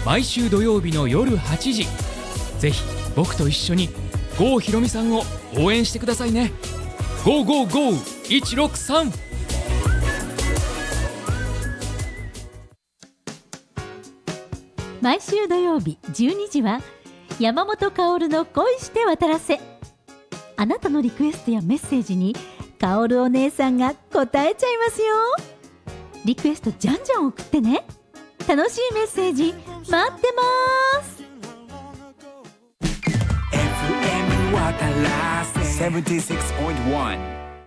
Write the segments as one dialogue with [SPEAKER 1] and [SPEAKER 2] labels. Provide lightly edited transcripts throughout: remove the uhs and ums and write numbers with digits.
[SPEAKER 1] 毎週土曜日の夜8時、ぜひ僕と一緒に郷ひろみさんを応援してくださいね。555163。
[SPEAKER 2] 毎週土曜日12時は山本薫の恋して渡らせ。あなたのリクエストやメッセージに薫お姉さんが答えちゃいますよ。リクエストじゃんじゃん送ってね。楽しいメッセージ待ってます。
[SPEAKER 3] FM 渡らせ 76.1。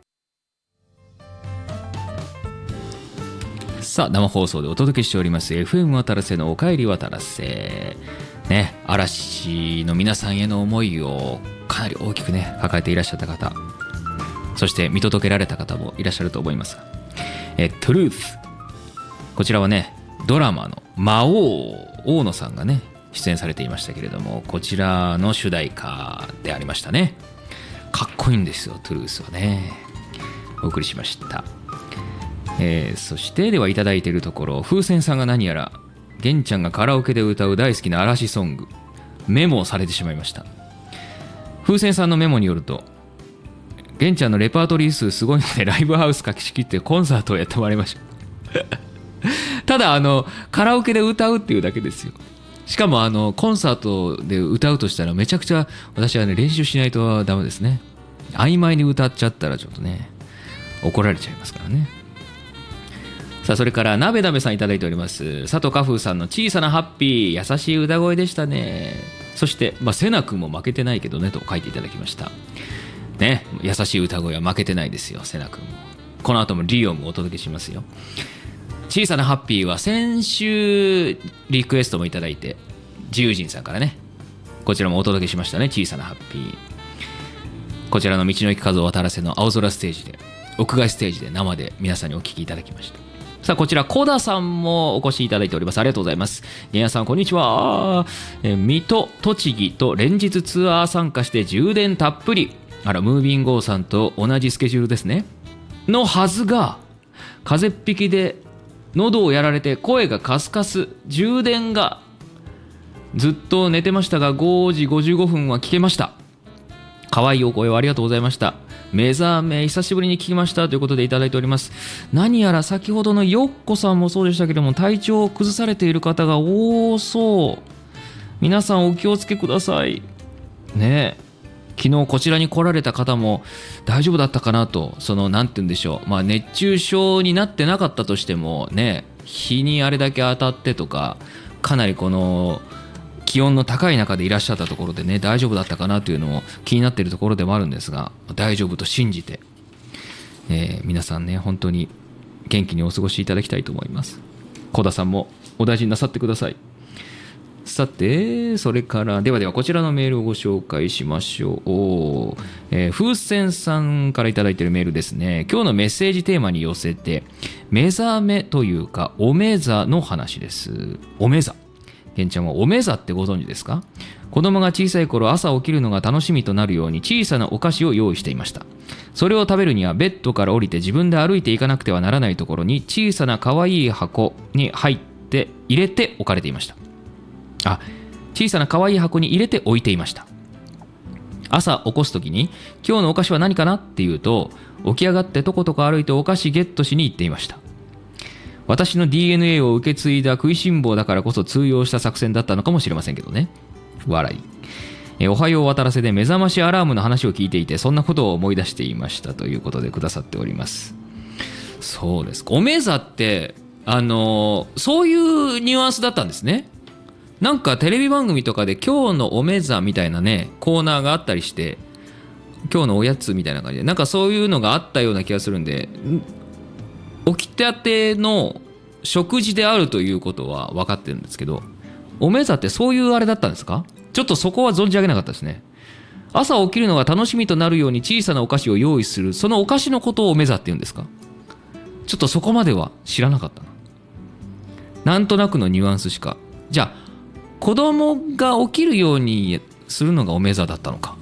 [SPEAKER 4] さあ生放送でお届けしております FM 渡らせのおかえり渡らせね。嵐の皆さんへの思いをかなり大きくね抱えていらっしゃった方、そして見届けられた方もいらっしゃると思いますが、トゥルース、こちらはねドラマの魔王大野さんがね出演されていましたけれども、こちらの主題歌でありましたね。かっこいいんですよトゥルースはね。お送りしました。そしてではいただいているところ、風船さんが何やら玄ちゃんがカラオケで歌う大好きな嵐ソングメモをされてしまいました。風船さんのメモによると、玄ちゃんのレパートリー数すごいのでライブハウス貸し切ってコンサートをやってもらいましたただカラオケで歌うっていうだけですよ。しかもコンサートで歌うとしたらめちゃくちゃ私はね練習しないとダメですね。曖昧に歌っちゃったらちょっとね怒られちゃいますからね。さあそれからなべなべさんいただいております。佐藤花風さんの小さなハッピー、優しい歌声でしたね。そしてセナ君も負けてないけどねと書いていただきましたね。優しい歌声は負けてないですよセナ君も。この後もリオンもお届けしますよ。小さなハッピーは先週リクエストもいただいて、自由人さんからねこちらもお届けしましたね。小さなハッピー、こちらの道の駅数を渡らせの青空ステージで、屋外ステージで生で皆さんにお聴きいただきました。さあこちら小田さんもお越しいただいております。ありがとうございます。皆さんこんにちは。水戸栃木と連日ツアー参加して充電たっぷり。あらムービンゴーさんと同じスケジュールですねのはずが、風邪っ引きで喉をやられて声がカスカス、充電がずっと寝てましたが5時55分は聞けました。可愛いお声をありがとうございました。目覚め久しぶりに聞きましたということでいただいております。何やら先ほどのよっこさんもそうでしたけども、体調を崩されている方が多そう。皆さんお気をつけくださいね。昨日こちらに来られた方も大丈夫だったかなと、なんて言うんでしょう、熱中症になってなかったとしてもね、日にあれだけ当たってとか、かなりこの気温の高い中でいらっしゃったところでね、大丈夫だったかなというのも気になっているところでもあるんですが、大丈夫と信じて、皆さんね本当に元気にお過ごしいただきたいと思います。小田さんもお大事になさってください。さてそれからではこちらのメールをご紹介しましょう。風船さんからいただいているメールですね。今日のメッセージテーマに寄せて、目覚めというかおめざの話です。おめざ、けんちゃんはおめざってご存知ですか？子供が小さい頃、朝起きるのが楽しみとなるように小さなお菓子を用意していました。それを食べるにはベッドから降りて自分で歩いていかなくてはならないところに、小さな可愛い箱に入れて置かれていました。小さな可愛い箱に入れて置いていました。朝起こすときに、今日のお菓子は何かなって言うと、起き上がってとことこ歩いてお菓子ゲットしに行っていました。私の DNA を受け継いだ食いしん坊だからこそ通用した作戦だったのかもしれませんけどね。笑い。おはよう渡らせで目覚ましアラームの話を聞いていて、そんなことを思い出していましたということでくださっております。そうです。おめざってそういうニュアンスだったんですね。なんかテレビ番組とかで今日のおめざみたいなねコーナーがあったりして、今日のおやつみたいな感じでなんかそういうのがあったような気がするんで、起きたての食事であるということは分かってるんですけど、おめざってそういうあれだったんですか？ちょっとそこは存じ上げなかったですね。朝起きるのが楽しみとなるように小さなお菓子を用意する、そのお菓子のことをおめざって言うんですか？ちょっとそこまでは知らなかったな。なんとなくのニュアンスしか。じゃあ子供が起きるようにするのがおめざだったのか。